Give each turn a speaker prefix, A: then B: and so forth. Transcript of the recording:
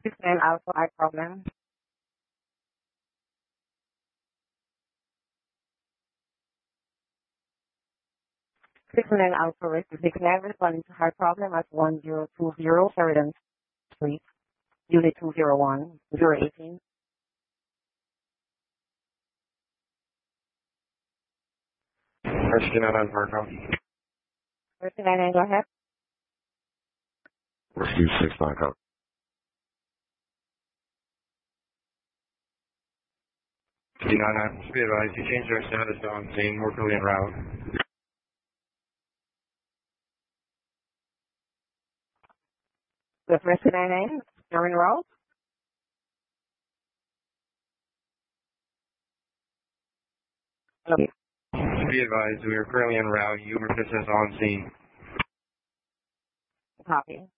A: 69 Alpha I problem. 69 Alpha Risk 69 responding to high problem at 1020 Sheridan Street, Unit 201, 018.
B: 69 on Park House.
A: 69, go ahead.
B: Rescue 69 House. 69, be advised, you changed our status to on scene, we're currently en route.
A: The first 69, you're en route. Okay.
B: Be advised, we are currently en route, you were business on scene.
A: Copy.